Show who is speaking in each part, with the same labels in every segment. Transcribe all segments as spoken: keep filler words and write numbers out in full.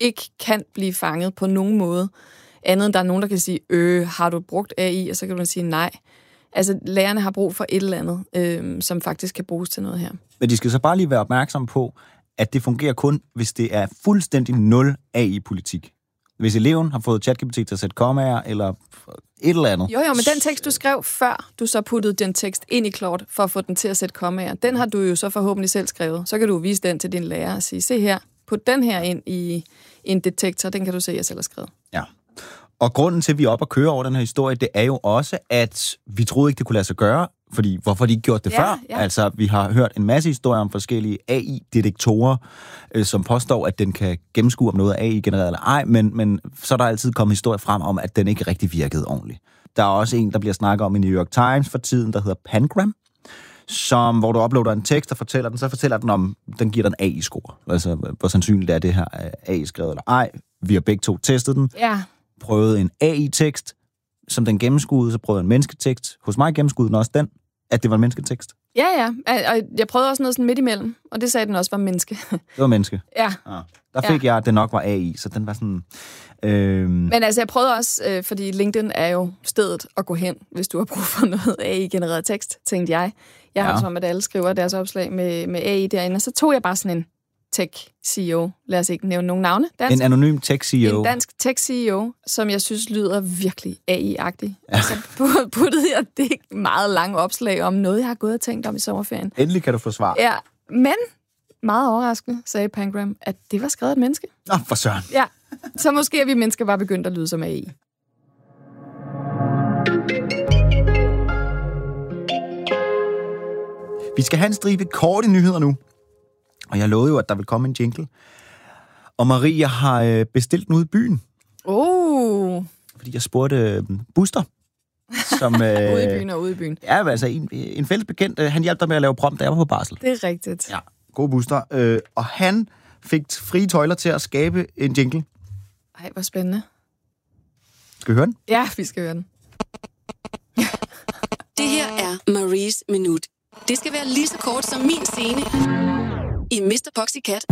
Speaker 1: ikke kan blive fanget på nogen måde. Andet end der er nogen, der kan sige, øh, har du brugt A I? Og så kan du sige nej. Altså, lærerne har brug for et eller andet, øh, som faktisk kan bruges til noget her.
Speaker 2: Men de skal så bare lige være opmærksomme på, at det fungerer kun, hvis det er fuldstændig nul A I-politik. Hvis eleven har fået ChatGPT til at sætte kommaer, eller et eller andet.
Speaker 1: Jo, jo, men den tekst, du skrev før, du så puttede den tekst ind i Claude, for at få den til at sætte kommaer, den har du jo så forhåbentlig selv skrevet. Så kan du vise den til din lærer og sige, se her, put den her ind i en detektor, den kan du se, jeg selv har skrevet.
Speaker 2: Ja. Og grunden til, at vi er oppe og kører over den her historie, det er jo også, at vi troede ikke, det kunne lade sig gøre, fordi hvorfor de ikke gjort det
Speaker 1: ja,
Speaker 2: før?
Speaker 1: Ja.
Speaker 2: Altså, vi har hørt en masse historier om forskellige A I-detektorer, øh, som påstår, at den kan gennemskue, om noget er A I-genereret eller ej, men, men så er der altid kommet historier frem om, at den ikke rigtig virkede ordentligt. Der er også en, der bliver snakket om i New York Times for tiden, der hedder Pangram, som, hvor du uploader en tekst og fortæller den, så fortæller den om, den giver dig en A I-score. Altså, hvor sandsynligt er det her A I-skrevet eller ej. Vi har begge to testet den.
Speaker 1: Ja.
Speaker 2: Prøvede en A I-tekst, som den gennemskuede, så prøvede en mennesketekst. Hos mig gennemskuede den også den, at det var en mennesketekst.
Speaker 1: Ja, ja. Og jeg prøvede også noget sådan midt imellem, og det sagde den også var menneske.
Speaker 2: Det var menneske?
Speaker 1: Ja.
Speaker 2: ja. Der fik ja. jeg, at det nok var A I, så den var sådan... Øh...
Speaker 1: Men altså, jeg prøvede også, øh, fordi LinkedIn er jo stedet at gå hen, hvis du har brug for noget A I-genereret tekst, tænkte jeg. Jeg ja. har som, at alle skriver deres opslag med, med A I derinde, og så tog jeg bare sådan en tech-C E O. Lad os ikke nævne nogen navne. Dansk.
Speaker 2: En anonym tech-C E O.
Speaker 1: En dansk tech-C E O, som jeg synes lyder virkelig A I-agtig. Ja. Så puttede jeg det meget lange opslag om noget, jeg har gået og tænkt om i sommerferien.
Speaker 2: Endelig kan du få svar.
Speaker 1: Ja, men meget overraskende, sagde Pangram, at det var skrevet et menneske.
Speaker 2: Nå, for søren.
Speaker 1: Ja, så måske er vi mennesker bare begyndt at lyde som A I.
Speaker 2: Vi skal have en stribe korte nyheder nu. Og jeg lovede jo, at der vil komme en jingle. Og Marie har øh, bestilt den ude i byen.
Speaker 1: Oh.
Speaker 2: Fordi jeg spurgte øh, Buster. Som, øh,
Speaker 1: ude i byen og ude i byen.
Speaker 2: Ja, altså en, en fælles bekendt. Øh, han hjalp dig med at lave prom, da jeg var på barsel.
Speaker 1: Det er rigtigt.
Speaker 2: Ja, god Buster. Øh, og han fik frie tøjler til at skabe en jingle.
Speaker 1: Ej, hvor spændende.
Speaker 2: Skal vi høre den?
Speaker 1: Ja, vi skal høre den.
Speaker 3: Det her er Maries Minut. Det skal være lige så kort som min scene i mister Poxycat.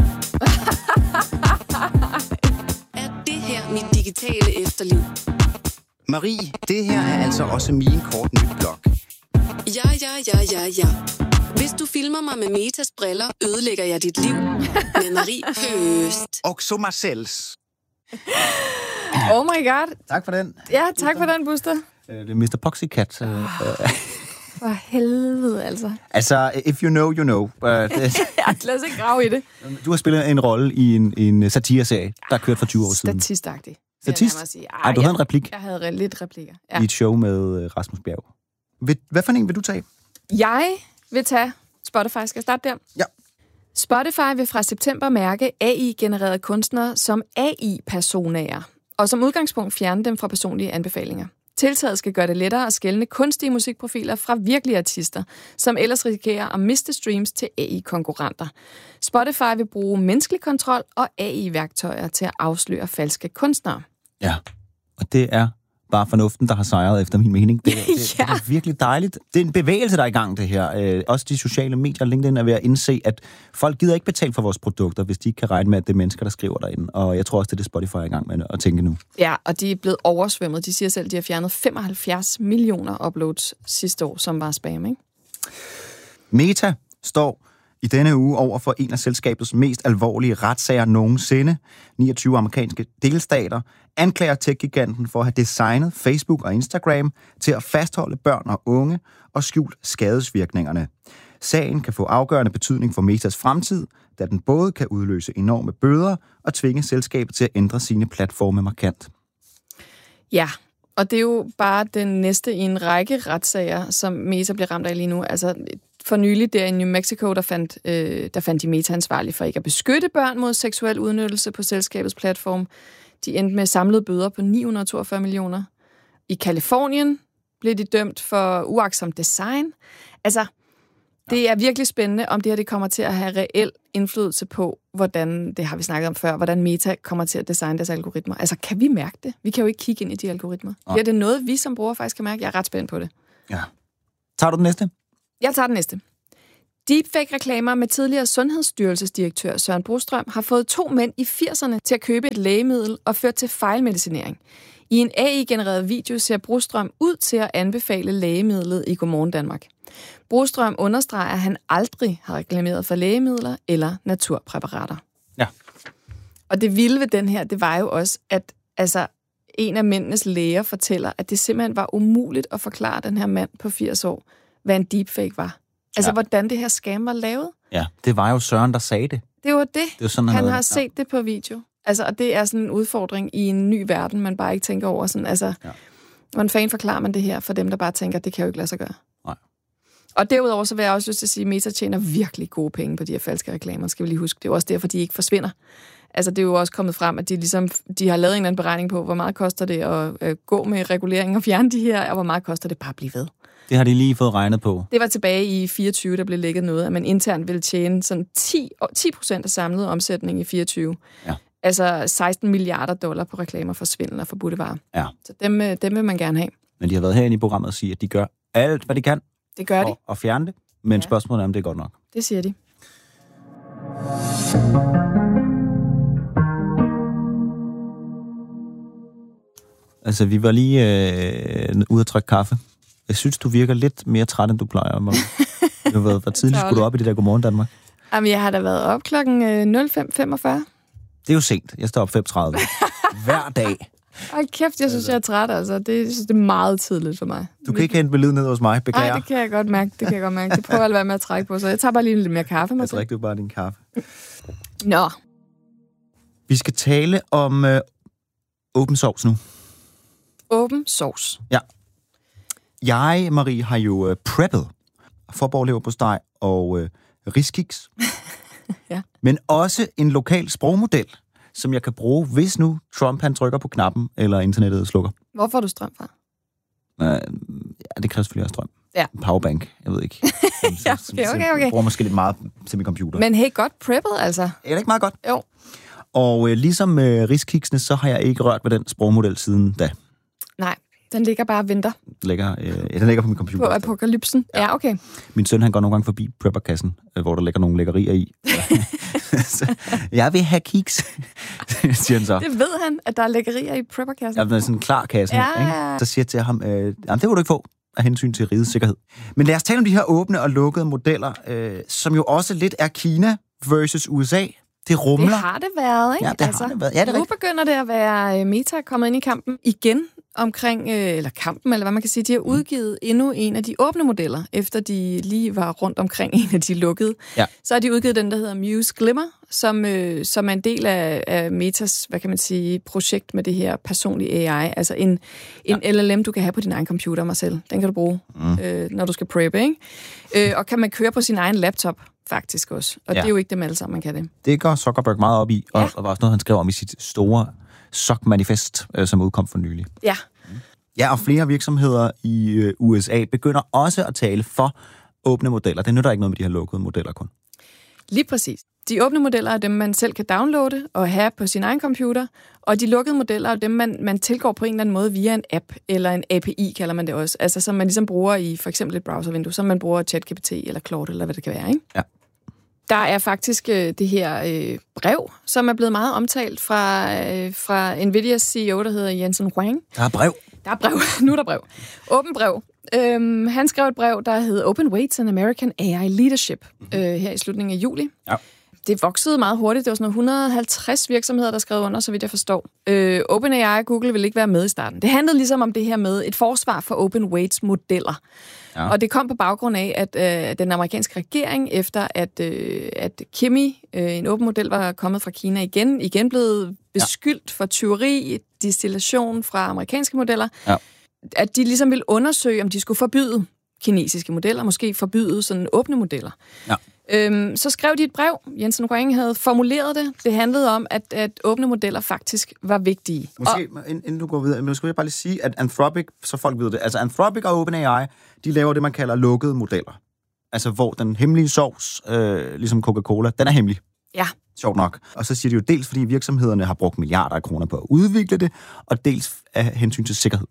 Speaker 3: Er det her mit digitale efterliv?
Speaker 4: Marie, det her er altså også min kort nyt blog.
Speaker 3: Ja, ja, ja, ja, ja. Hvis du filmer mig med Metas briller, ødelægger jeg dit liv. Med Marie Høst.
Speaker 4: Og så Marcells.
Speaker 1: Oh my god.
Speaker 2: Tak for den.
Speaker 1: Ja, tak for den, Buster.
Speaker 2: Det er mister Poxycat. Oh.
Speaker 1: For helvede, altså.
Speaker 2: Altså, if you know, you know. Uh, det...
Speaker 1: ja, lad os ikke grave i det.
Speaker 2: Du har spillet en rolle i en, en satireserie, der kørte for tyve år siden.
Speaker 1: Statistagtigt.
Speaker 2: Statist?
Speaker 1: Ej,
Speaker 2: Ej, du
Speaker 1: jeg,
Speaker 2: havde en replik.
Speaker 1: Jeg havde lidt replikker. Ja.
Speaker 2: I et show med Rasmus Bjerg. Hvad for en vil du tage?
Speaker 1: Jeg vil tage Spotify. Skal jeg starte der?
Speaker 2: Ja.
Speaker 1: Spotify vil fra september mærke A I-genererede kunstnere som A I-personaer, og som udgangspunkt fjerne dem fra personlige anbefalinger. Tiltaget skal gøre det lettere at skelne kunstige musikprofiler fra virkelige artister, som ellers risikerer at miste streams til A I-konkurrenter. Spotify vil bruge menneskelig kontrol og A I-værktøjer til at afsløre falske kunstnere.
Speaker 2: Ja, og det er bare fornuften, der har sejret efter min mening. Det, det, ja. det er virkelig dejligt. Det er en bevægelse, der er i gang, det her. Øh, også de sociale medier, LinkedIn er ved at indse, at folk gider ikke betale for vores produkter, hvis de ikke kan regne med, at det er mennesker, der skriver derinde. Og jeg tror også, det er det, Spotify er i gang med at tænke nu.
Speaker 1: Ja, og de er blevet oversvømmet. De siger selv, at de har fjernet femoghalvfjerds millioner uploads sidste år, som var spam, ikke?
Speaker 2: Meta står i denne uge over for en af selskabets mest alvorlige retssager nogensinde. niogtyve amerikanske delstater anklager tech-giganten for at have designet Facebook og Instagram til at fastholde børn og unge og skjult skadesvirkningerne. Sagen kan få afgørende betydning for Metas fremtid, da den både kan udløse enorme bøder og tvinge selskabet til at ændre sine platforme markant.
Speaker 1: Ja, og det er jo bare den næste i en række retssager, som Meta bliver ramt af lige nu. Altså for nylig der i New Mexico, der fandt, øh, der fandt de Meta ansvarlige for ikke at beskytte børn mod seksuel udnyttelse på selskabets platform. De endte med samlede bøder på ni hundrede og toogfyrre millioner. I Kalifornien blev de dømt for uagtsomt design. Altså, det er virkelig spændende, om det her det kommer til at have reel indflydelse på, hvordan, det har vi snakket om før, hvordan Meta kommer til at designe deres algoritmer. Altså, kan vi mærke det? Vi kan jo ikke kigge ind i de algoritmer. Ja. Er det noget, vi som brugere faktisk kan mærke? Jeg er ret spændt på det.
Speaker 2: Ja. Tager du den næste?
Speaker 1: Jeg tager den næste. Deepfake-reklamer med tidligere Sundhedsstyrelsesdirektør Søren Brostrøm har fået to mænd i firserne til at købe et lægemiddel og ført til fejlmedicinering. I en A I-genereret video ser Brostrøm ud til at anbefale lægemidlet i Godmorgen Danmark. Brostrøm understreger, at han aldrig har reklameret for lægemidler eller naturpræparater.
Speaker 2: Ja.
Speaker 1: Og det vilde ved den her, det var jo også, at altså, en af mændenes læger fortæller, at det simpelthen var umuligt at forklare den her mand på firs år, hvad en deepfake var. Altså, ja. Hvordan det her scam var lavet.
Speaker 2: Ja, det var jo Søren, der sagde det.
Speaker 1: Det var det.
Speaker 2: det var sådan,
Speaker 1: han
Speaker 2: han
Speaker 1: har
Speaker 2: ja.
Speaker 1: set det på video. Altså, og det er sådan en udfordring i en ny verden, man bare ikke tænker over. Sådan, altså, ja. Hvordan fanden forklarer man det her for dem, der bare tænker, det kan jo ikke lade sig gøre?
Speaker 2: Nej.
Speaker 1: Og derudover så vil jeg også lyst til at sige, at Meta tjener virkelig gode penge på de her falske reklamer, skal vi lige huske. Det er jo også derfor, de ikke forsvinder. Altså, det er jo også kommet frem, at de, ligesom, de har lavet en eller anden beregning på, hvor meget koster det at øh, gå med regulering og fjerne de her, og hvor meget koster det bare at blive ved.
Speaker 2: Det har de lige fået regnet på.
Speaker 1: Det var tilbage i fireogtyve, der blev lægget noget, at man internt ville tjene sådan ti procent af samlet omsætning i fireogtyve.
Speaker 2: Ja.
Speaker 1: Altså seksten milliarder dollar på reklamer for svindel og forbudte varer.
Speaker 2: Ja.
Speaker 1: Så dem, dem vil man gerne have. Men
Speaker 2: de har været herinde i programmet og sige, at de gør alt, hvad de kan
Speaker 1: det gør
Speaker 2: for
Speaker 1: de.
Speaker 2: at fjerne det. Men
Speaker 1: ja.
Speaker 2: Spørgsmålet er, om det er godt nok.
Speaker 1: Det siger de.
Speaker 2: Altså, vi var lige øh, ude at trykke kaffe. Jeg synes, du virker lidt mere træt, end du plejer. Du har været for tidligt, skulle du op i det der Godmorgen Danmark?
Speaker 1: Jamen, jeg har da været op klokken nul fem femogfyrre.
Speaker 2: Det er jo sent. Jeg står op fem tredive. Hver dag.
Speaker 1: Ej, kæft, jeg synes, jeg er træt, altså. Det, jeg synes, det er meget tidligt for mig.
Speaker 2: Du kan ikke hente billed ned hos mig, beklager.
Speaker 1: Nej, det kan jeg godt mærke. Det kan jeg godt mærke. Det prøver at være med at trække på, så jeg tager bare lige lidt mere kaffe.
Speaker 2: Jeg drikker bare din kaffe.
Speaker 1: Nå.
Speaker 2: Vi skal tale om øh, open source nu.
Speaker 1: Open source?
Speaker 2: Ja. Jeg, Marie, har jo øh, preppet forborglever på steg og øh, riskiks.
Speaker 1: Ja. Men
Speaker 2: også en lokal sprogmodel, som jeg kan bruge, hvis nu Trump han trykker på knappen, eller internettet slukker.
Speaker 1: Hvor får du strøm fra?
Speaker 2: Uh, ja, det kræver selvfølgelig også strøm.
Speaker 1: Ja.
Speaker 2: Powerbank, jeg ved ikke.
Speaker 1: Ja, okay, okay, okay.
Speaker 2: Jeg bruger måske lidt meget til min computer.
Speaker 1: Men helt godt preppet, altså.
Speaker 2: Er det ikke meget godt?
Speaker 1: Jo.
Speaker 2: Og øh, ligesom med riskiksene, så har jeg ikke rørt ved den sprogmodel siden da.
Speaker 1: Nej, den ligger bare og venter. Den
Speaker 2: ligger, øh, den ligger på min computer.
Speaker 1: På apokalypsen? Ja. Ja, okay.
Speaker 2: Min søn, han går nogle gange forbi prepperkassen, øh, hvor der ligger nogle lækkerier i. Så, jeg vil have kiks, siger han så.
Speaker 1: Det ved han, at der er lækkerier i prepperkassen.
Speaker 2: Ja, den er sådan en klar kasse.
Speaker 1: Ja, ja,
Speaker 2: ja. Så siger jeg til ham, øh, jamen, det vil du ikke få af hensyn til rigets sikkerhed. Men lad os tale om de her åbne og lukkede modeller, øh, som jo også lidt er Kina versus U S A. Det rumler.
Speaker 1: Det har det været, ikke?
Speaker 2: Ja, det
Speaker 1: altså,
Speaker 2: har det været. Ja, det er
Speaker 1: nu
Speaker 2: rigtigt.
Speaker 1: begynder det at være Meta kommet ind i kampen igen omkring, øh, eller kampen, eller hvad man kan sige. De har udgivet endnu en af de åbne modeller, efter de lige var rundt omkring en af de lukkede.
Speaker 2: Ja.
Speaker 1: Så har de udgivet den, der hedder Muse Glimmer, som, øh, som er en del af, af Metas, hvad kan man sige, projekt med det her personlige A I. Altså en, en ja. L L M, du kan have på din egen computer, Marcel. Den kan du bruge, mm. øh, når du skal preppe, ikke? Øh, og kan man køre på sin egen laptop, faktisk også. Og ja. Det er jo ikke dem alle sammen, man kan det.
Speaker 2: Det går Zuckerberg meget op i, og
Speaker 1: ja.
Speaker 2: der var også noget, han skrev om i sit store Zuck-manifest, øh, som udkom for nylig.
Speaker 1: Ja.
Speaker 2: Ja, og flere virksomheder i øh, U S A begynder også at tale for åbne modeller. Det nytter ikke noget med de her lukkede modeller kun.
Speaker 1: Lige præcis. De åbne modeller er dem, man selv kan downloade og have på sin egen computer, og de lukkede modeller er dem, man, man tilgår på en eller anden måde via en app, eller en A P I kalder man det også, altså som man ligesom bruger i for eksempel et browservindue, som man bruger ChatGPT eller Claude, eller hvad det kan være, ikke?
Speaker 2: Ja.
Speaker 1: Der er faktisk øh, det her øh, brev, som er blevet meget omtalt fra, øh, fra Nvidias C E O, der hedder Jensen Huang.
Speaker 2: Der er brev.
Speaker 1: Der er brev. Nu er der brev. Åben brev. Øhm, han skrev et brev, der hed Open Weights and American A I Leadership, mm-hmm. øh, her i slutningen af juli.
Speaker 2: Ja.
Speaker 1: Det voksede meget hurtigt. Det var sådan et hundrede og halvtreds virksomheder, der skrev under, så vidt jeg forstår. Øh, OpenAI og Google ville ikke være med i starten. Det handlede ligesom om det her med et forsvar for Open Weights modeller. Ja. Og det kom på baggrund af, at øh, den amerikanske regering, efter at, øh, at Kimi, øh, en åben model, var kommet fra Kina igen, igen blevet beskyldt ja. for tyveri, destillation fra amerikanske modeller, ja. at de ligesom ville undersøge, om de skulle forbyde kinesiske modeller, måske forbyde sådan åbne modeller. Ja. Øhm, så skrev de et brev. Jensen Huang havde formuleret det. Det handlede om, at, at åbne modeller faktisk var vigtige.
Speaker 2: Måske, og, inden du går videre, men skulle jeg bare lige sige, at Anthropic, så folk ved det, altså Anthropic og OpenAI, de laver det, man kalder lukkede modeller. Altså, hvor den hemmelige sovs, øh, ligesom Coca-Cola, den er hemmelig.
Speaker 1: Ja.
Speaker 2: Sjovt nok. Og så siger de jo dels, fordi virksomhederne har brugt milliarder af kroner på at udvikle det, og dels af hensyn til sikkerhed.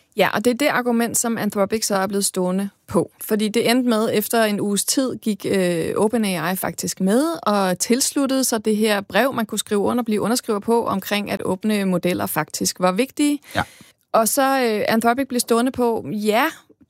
Speaker 1: Ja, og det er det argument, som Anthropic så er blevet stående på. Fordi det endte med, efter en uges tid, gik øh, OpenAI faktisk med og tilsluttede sig det her brev, man kunne skrive under, blive underskriver på, omkring at åbne modeller faktisk var vigtige.
Speaker 2: Ja.
Speaker 1: Og så øh, Anthropic blev stående på, ja,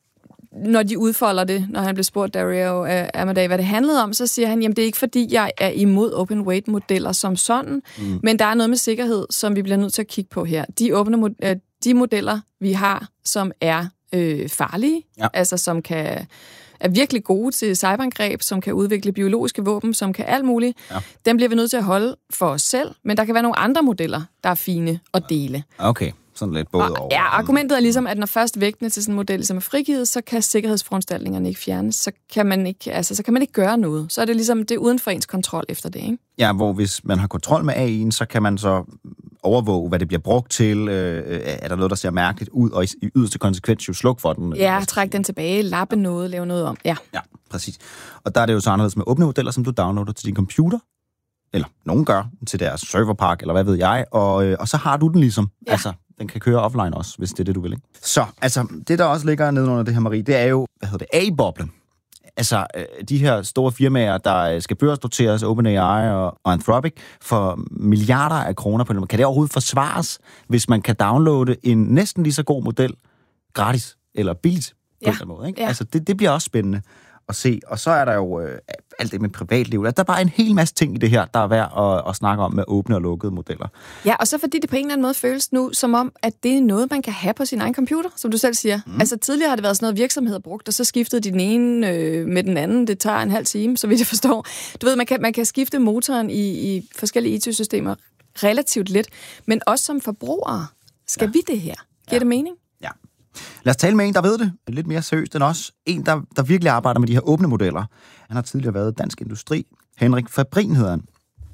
Speaker 1: når de udfolder det, når han blev spurgt Dario uh, Amodei, hvad det handlede om, så siger han, jamen det er ikke fordi, jeg er imod open weight-modeller som sådan, mm. men der er noget med sikkerhed, som vi bliver nødt til at kigge på her. De, åbne, uh, de modeller, vi har, som er øh, farlige, ja. altså som kan er virkelig gode til cyberangreb, som kan udvikle biologiske våben, som kan alt muligt, ja. dem bliver vi nødt til at holde for os selv, men der kan være nogle andre modeller, der er fine at dele.
Speaker 2: Okay. Sådan lidt både
Speaker 1: og,
Speaker 2: over.
Speaker 1: Ja, argumentet er ligesom, at når først vægtene til sådan en model som er frigivet, så kan sikkerhedsforanstaltningerne ikke fjernes. Så kan man ikke, altså, så kan man ikke gøre noget. Så er det ligesom det er uden for ens kontrol efter det, ikke?
Speaker 2: Ja, hvor hvis man har kontrol med A I'en, så kan man så overvåge, hvad det bliver brugt til. Øh, er der noget, der ser mærkeligt ud, og i yderste konsekvens jo sluk for den?
Speaker 1: Ja, træk den tilbage, lappe noget, lave noget om. Ja.
Speaker 2: Ja, præcis. Og der er det jo så anderledes med åbne modeller, som du downloader til din computer, eller nogen gør, til deres serverpark, eller hvad ved jeg, og, øh, og så har du den ligesom. Ja. Altså, den kan køre offline også, hvis det er det, du vil, ikke? Så, altså, det der også ligger nede under det her, Marie, det er jo, hvad hedder det, A I-boblen. Altså, øh, de her store firmaer, der skal børsnoteres, OpenAI og, og Anthropic, for milliarder af kroner på det. Kan det overhovedet forsvares, hvis man kan downloade en næsten lige så god model gratis, eller billigt på
Speaker 1: ja.
Speaker 2: en måde, ikke?
Speaker 1: Ja.
Speaker 2: Altså, det, det bliver også spændende at se. Og så er der jo øh, alt det med privatliv. Der er bare en hel masse ting i det her, der er værd at, at snakke om med åbne og lukkede modeller.
Speaker 1: Ja, og så fordi det på en eller anden måde føles nu, som om, at det er noget, man kan have på sin egen computer, som du selv siger. Mm. Altså tidligere har det været sådan noget, virksomheder brugt, og så skiftede de den ene øh, med den anden. Det tager en halv time, så vidt jeg forstår. Du ved, man kan, man kan skifte motoren i, i forskellige I T-systemer relativt let, men også som forbrugere skal ja. vi det her. Giver ja. det mening?
Speaker 2: Lad os tale med en, der ved det. Lidt mere seriøst end os. En, der, der virkelig arbejder med de her åbne modeller. Han har tidligere været Dansk Industri. Henrik Fabrin hedder han.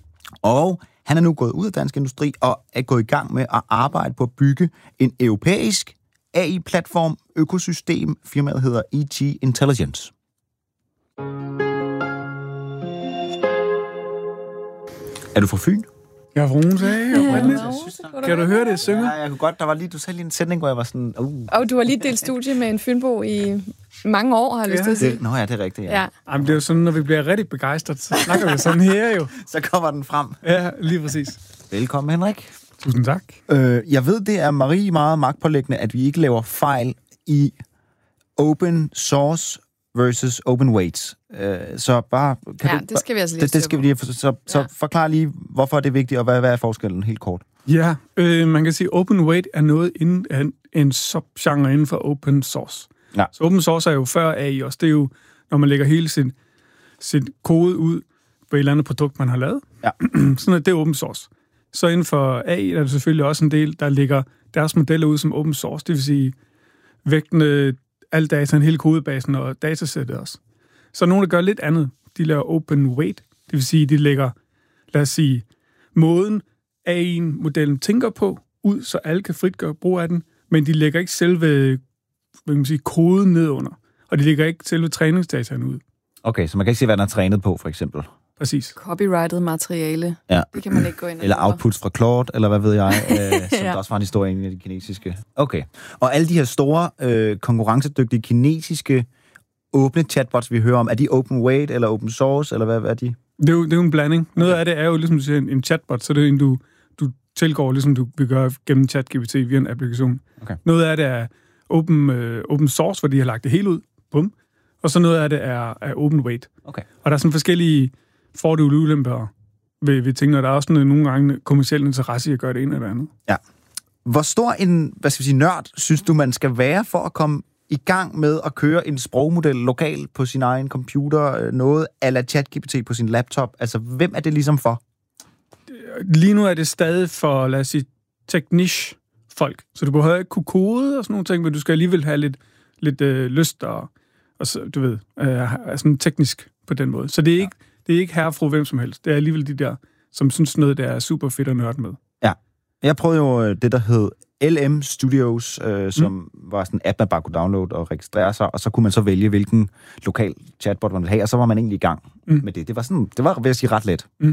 Speaker 2: Og han er nu gået ud af Dansk Industri og er gået i gang med at arbejde på at bygge en europæisk A I-platform, økosystem. Firmaet hedder E G Intelligence. Er du fra Fyn?
Speaker 5: Jeg er fra Rune, sagde jeg.
Speaker 1: Ja,
Speaker 5: kan du høre det synge?
Speaker 2: Ja, jeg kunne godt. Der var lige, du sagde lige en sætning, hvor jeg var sådan... Uh.
Speaker 1: Og du har lige delt studie med en fynbo i mange år, har jeg ja, lyst til at sige.
Speaker 2: Det, nå ja, det er rigtigt, ja.
Speaker 1: ja.
Speaker 5: Jamen, det er jo sådan, når vi bliver rigtig begejstret, så snakker vi sådan her jo.
Speaker 2: Så kommer den frem.
Speaker 5: Ja, lige præcis.
Speaker 2: Velkommen, Henrik.
Speaker 5: Tusind tak.
Speaker 2: Øh, jeg ved, det er Marie meget magtpålæggende, at vi ikke laver fejl i open source versus open weights. Øh, så bare... Kan
Speaker 1: ja,
Speaker 2: du,
Speaker 1: det skal vi altså lige
Speaker 2: det, det skal vi lige, så, så ja. forklar lige, hvorfor det er vigtigt, og hvad, hvad er forskellen helt kort?
Speaker 5: Ja, øh, man kan sige, open weight er noget inden en, en subgenre inden for open source.
Speaker 2: Ja.
Speaker 5: Så open source er jo før A I også. Det er jo, når man lægger hele sin, sin kode ud på et eller andet produkt, man har lavet.
Speaker 2: Ja.
Speaker 5: Sådan at det er open source. Så inden for A I er der selvfølgelig også en del, der ligger deres modeller ud som open source. Det vil sige, vægtene, al dataen, hele kodebasen og datasættet også. Så nogle, der gør lidt andet, de laver open weight. Det vil sige, de lægger, lad os sige, måden A I-modellen tænker på, ud, så alle kan frit gøre brug af den, men de lægger ikke selve, hvad kan man sige, koden ned under, og de lægger ikke selve træningsdataen ud.
Speaker 2: Okay, så man kan ikke se, hvad den er trænet på, for eksempel?
Speaker 5: Præcis.
Speaker 1: Copyrighted materiale, ja. Det kan man ikke gå ind og
Speaker 2: eller outputs fra Claude, eller hvad ved jeg, øh, som
Speaker 1: ja.
Speaker 2: der også var en historie i de kinesiske. Okay. Og alle de her store, øh, konkurrencedygtige kinesiske åbne chatbots, vi hører om, er de open weight eller open source, eller hvad, hvad er de?
Speaker 5: Det er, jo, det er jo en blanding. Noget okay. af det er jo, ligesom du siger, en, en chatbot, så det er en, du, du tilgår, ligesom du vil gøre gennem ChatGPT via en applikation. Okay. Noget af det er open, øh, open source, hvor de har lagt det hele ud. Bum. Og så noget af det er, er open weight.
Speaker 2: Okay.
Speaker 5: Og der er sådan forskellige fordele og ulemper ved, ved tingene, og der er også sådan, nogle gange kommerciel interesse i at gøre det ene eller andet.
Speaker 2: Ja. Hvor stor en, hvad skal vi sige, nørd, synes du, man skal være for at komme i gang med at køre en sprogmodel lokalt på sin egen computer, noget a la ChatGPT på sin laptop? Altså, hvem er det ligesom for?
Speaker 5: Lige nu er det stadig for, lad os sige, teknisk folk. Så du behøver ikke kunne kode og sådan nogle ting, men du skal alligevel have lidt, lidt øh, lyst og, og så, du ved, øh, er sådan teknisk på den måde. Så det er, ja. ikke, det er ikke herre fra hvem som helst. Det er alligevel de der, som synes noget, der er super fedt at nørde med. Ja.
Speaker 2: Jeg prøvede jo det, der hed L M Studios, øh, som mm. var sådan en app, man bare kunne downloade og registrere sig, og så kunne man så vælge, hvilken lokal chatbot man ville have, og så var man egentlig i gang mm. med det. Det var sådan, det var, vil jeg sige, ret let. Mm.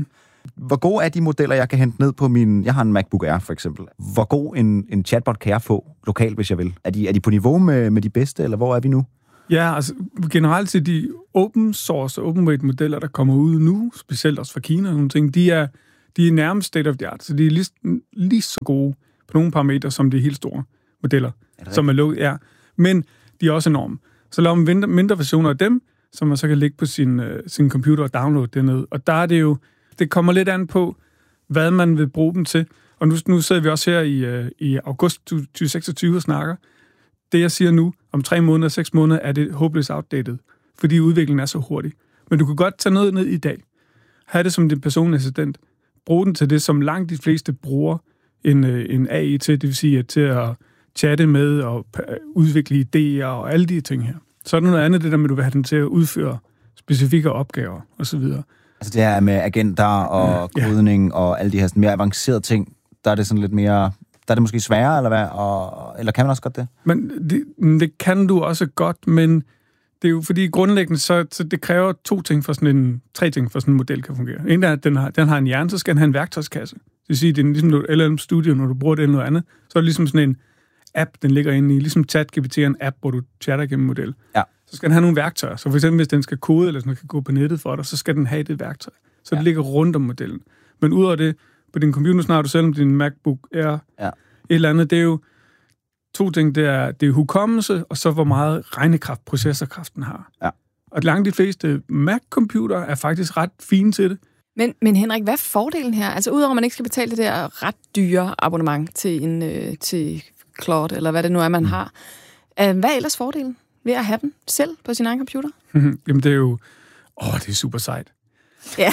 Speaker 2: Hvor gode er de modeller, jeg kan hente ned på min... Jeg har en MacBook Air, for eksempel. Hvor god en, en chatbot kan jeg få lokalt, hvis jeg vil? Er de, er de på niveau med, med de bedste, eller hvor er vi nu?
Speaker 5: Ja, altså generelt til de open source og open weight modeller, der kommer ud nu, specielt også fra Kina og nogle ting, de er, de er nærmest state of the art, så de er lige, lige så gode på nogle parametre, som de helt store modeller, er som er lukket, ja. Men de er også enorme. Så laver man mindre, mindre versioner af dem, som man så kan lægge på sin, uh, sin computer og downloade dernede. Og der er det jo, det kommer lidt an på, hvad man vil bruge dem til. Og nu, nu sidder vi også her i, uh, i august to tusind seksogtyve og snakker. Det, jeg siger nu, om tre måneder, seks måneder, er det hopeless outdated, fordi udviklingen er så hurtig. Men du kan godt tage noget ned i dag. Ha' det som din personlige assistent. Brug den til det, som langt de fleste bruger en, en A I til, det vil sige at til at chatte med og udvikle idéer og alle de ting her. Så er der noget andet, det der med, at du vil have den til at udføre specifikke opgaver osv.
Speaker 2: Altså det her med agenter og ja, kodning ja. og alle de her sådan mere avancerede ting, der er det sådan lidt mere... Der er det måske sværere, eller hvad? Og, eller kan man også godt det?
Speaker 5: Men det, det kan du også godt, men det er jo fordi grundlæggende, så, så det kræver to ting for sådan en... Tre ting for sådan en model kan fungere. En er, at den har, den har en hjerne, så skal den have en værktøjskasse. Det vil sige, det er ligesom et L L M Studio, når du bruger det eller noget andet. Så er det ligesom sådan en app, den ligger inde i. Ligesom ChatGPT er en app, hvor du chatter gennem model.
Speaker 2: Ja.
Speaker 5: Så skal den have nogle værktøjer. Så for eksempel, hvis den skal kode, eller sådan kan gå på nettet for dig, så skal den have det værktøj. Så ja. det ligger rundt om modellen. Men udover det, på din computer snakker du selv om din MacBook Air, ja. et eller andet, det er jo to ting, det er, det er hukommelse, og så hvor meget regnekraft, processorkraften har.
Speaker 2: Ja.
Speaker 5: Og langt de fleste Mac-computer er faktisk ret fine til det.
Speaker 1: Men, men Henrik, hvad er fordelen her? Altså udover at man ikke skal betale det der ret dyre abonnement til, en, øh, til Claude, eller hvad det nu er, man har. Øh, hvad er ellers fordelen ved at have den selv på sin egen computer?
Speaker 5: Jamen det er jo, åh, det er super sejt.
Speaker 1: Ja.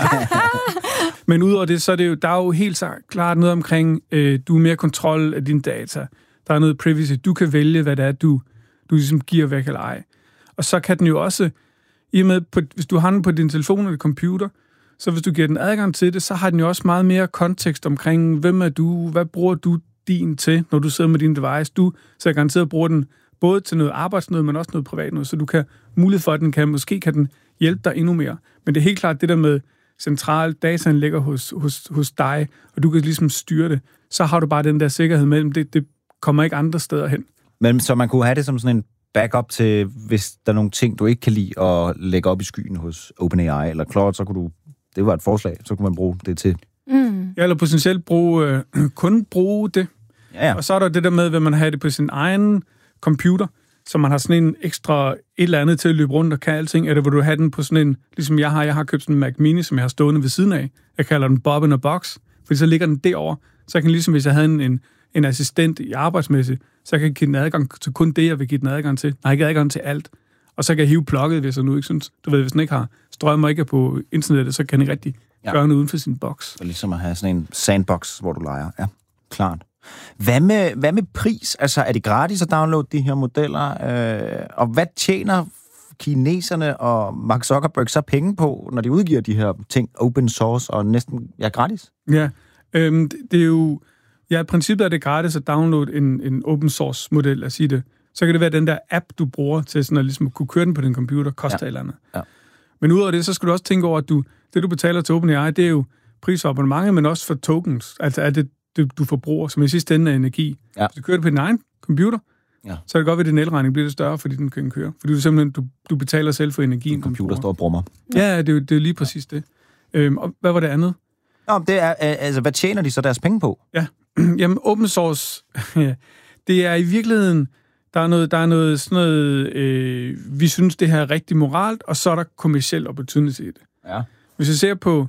Speaker 5: Men udover det, så er det jo, der er jo helt klart noget omkring, øh, du er mere kontrol af dine data. Der er noget privacy. Du kan vælge, hvad det er, du, du ligesom giver væk eller ej. Og så kan den jo også, i og med, på, hvis du har den på din telefon eller computer, så hvis du giver den adgang til det, så har den jo også meget mere kontekst omkring, hvem er du, hvad bruger du din til, når du sidder med din device. Du så garanteret bruger den både til noget arbejdsnød, men også noget privat noget, så du kan mulighed for, at den kan, måske kan den hjælpe dig endnu mere. Men det er helt klart det der med central dataen ligger hos, hos, hos dig, og du kan ligesom styre det. Så har du bare den der sikkerhed mellem det, det kommer ikke andre steder hen.
Speaker 2: Men så man kunne have det som sådan en backup til, hvis der er nogle ting, du ikke kan lide at lægge op i skyen hos OpenAI eller Claude, så kunne du, det var et forslag, så kunne man bruge det til.
Speaker 1: Mm.
Speaker 5: Ja, eller potentielt bruge, øh, kun bruge det.
Speaker 2: Ja, ja.
Speaker 5: Og så er der det der med, at man har det på sin egen computer, så man har sådan en ekstra et eller andet til at løbe rundt og kan alting, eller hvor du har den på sådan en, ligesom jeg har, jeg har købt sådan en Mac Mini, som jeg har stående ved siden af. Jeg kalder den Bob in a Box, fordi så ligger den derovre. Så jeg kan ligesom, hvis jeg havde en, en, en assistent i arbejdsmæssigt, så jeg kan give den adgang til kun det, jeg vil give den adgang til. Nej, ikke adgang til alt. Og så kan jeg hive plugget, hvis jeg nu ikke synes, du ved, hvis den ikke har strøm og ikke er på internettet, så kan den ikke rigtig ja. gøre noget uden for sin boks.
Speaker 2: Det er ligesom at have sådan en sandbox, hvor du leger. Ja, klart. Hvad med, hvad med pris? Altså, er det gratis at downloade de her modeller? Øh, og hvad tjener kineserne og Mark Zuckerberg så penge på, når de udgiver de her ting open source og næsten ja, gratis?
Speaker 5: Ja, øhm, det, det er jo... Ja, i princippet er det gratis at downloade en, en open source model, at sige det. Så kan det være den der app, du bruger til sådan at ligesom kunne køre den på din computer, koster ja. eller andet. Ja. Men udover det, så skal du også tænke over, at du, det, du betaler til OpenAI, det er jo pris for abonnementet, men også for tokens. Altså er det, det du forbruger, som i sidste ende er energi. Ja. Hvis du kører det på din egen computer, ja. så er det godt ved, at din elregning bliver det større, fordi den kan køre. Fordi du simpelthen du, du betaler selv for energien.
Speaker 2: Din computer står og brummer.
Speaker 5: Ja, det er jo det er lige præcis det. Øhm, og hvad var det andet?
Speaker 2: Nå, det er, altså, hvad tjener de så deres penge på?
Speaker 5: Ja, jamen open source, det er i virkeligheden, der er noget, der er noget sådan noget, øh, vi synes, det her er rigtig moralt, og så er der kommerciel opportunity i det.
Speaker 2: Ja.
Speaker 5: Hvis jeg ser på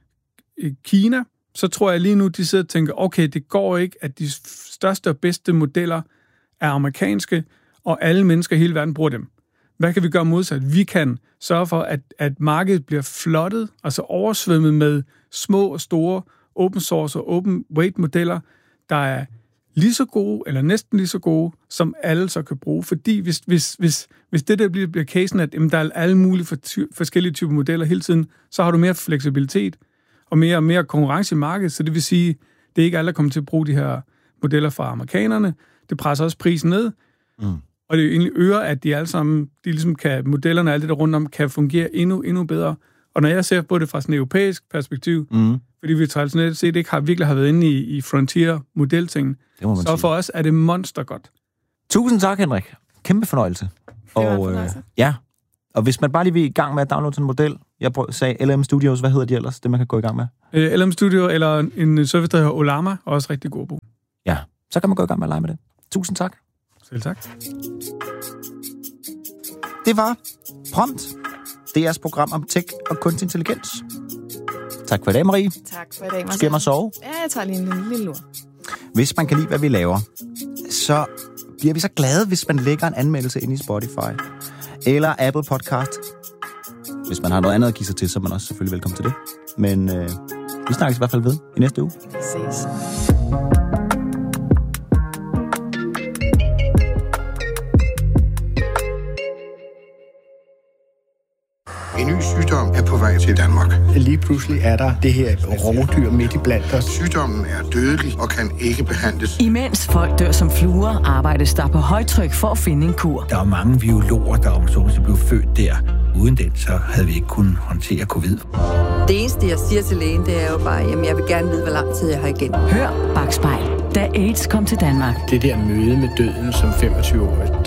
Speaker 5: øh, Kina, så tror jeg lige nu, de sidder og tænker, okay, det går ikke, at de største og bedste modeller er amerikanske, og alle mennesker i hele verden bruger dem. Hvad kan vi gøre modsat? Vi kan sørge for, at, at markedet bliver flottet, altså oversvømmet med små og store open source og open weight modeller, der er lige så gode, eller næsten lige så gode, som alle så kan bruge. Fordi hvis, hvis, hvis, hvis det der bliver, bliver casen, at jamen, der er alle mulige for, forskellige typer modeller hele tiden, så har du mere fleksibilitet og mere, mere konkurrence i markedet. Så det vil sige, det er ikke alle, der kommer til at bruge de her modeller fra amerikanerne. Det presser også prisen ned. Mm. Og det er jo egentlig øger, at de alle sammen, de ligesom kan, modellerne og alt det der rundt om, kan fungere endnu, endnu bedre. Og når jeg ser på det fra sådan et europæisk perspektiv,
Speaker 2: Mm.
Speaker 5: fordi vi traditionelt set ikke har, virkelig har været inde i, i frontier-modeltingen, så
Speaker 2: sige.
Speaker 5: for os er det monster godt.
Speaker 2: Tusind tak, Henrik. Kæmpe fornøjelse.
Speaker 1: var en
Speaker 2: Og,
Speaker 1: fornøjelse.
Speaker 2: Øh, ja, og hvis man bare lige vil i gang med at downloade sådan en model, jeg prøv, sagde L M Studios, hvad hedder de ellers, det man kan gå i gang med?
Speaker 5: Øh, L M Studio eller en service, der hedder Olama, er også rigtig god at bruge.
Speaker 2: Ja, så kan man gå i gang med at lege med det. Tusind tak.
Speaker 5: Selv tak.
Speaker 2: Det var Prompt, D R's program om tech og kunstig intelligens. Tak for i dag, Marie.
Speaker 1: Tak for i dag, Marcel.
Speaker 2: Skal jeg mig sove?
Speaker 1: Ja, jeg tager lige en lille, lille lur.
Speaker 2: Hvis man kan lide, hvad vi laver, så bliver vi så glade, hvis man lægger en anmeldelse ind i Spotify eller Apple Podcast. Hvis man har noget andet at give sig til, så er man også selvfølgelig velkommen til det. Men øh, vi snakkes i hvert fald ved i næste uge.
Speaker 1: Vi ses.
Speaker 6: En ny sygdom er på vej til Danmark.
Speaker 7: Lige pludselig er der det her rovdyr midt i blandt os.
Speaker 6: Sygdommen er dødelig og kan ikke behandles.
Speaker 8: Imens folk dør som fluer, arbejdes der på højtryk for at finde en kur.
Speaker 7: Der er mange biologer, der om så at sige blev født der. Uden den, så havde vi ikke kunnet håndtere covid.
Speaker 9: Det eneste, jeg siger til lægen, det er jo bare, jamen jeg vil gerne vide, hvor lang tid jeg har igen.
Speaker 8: Hør Bakspejl, da AIDS kom til Danmark.
Speaker 7: Det der møde med døden som femogtyve-årig,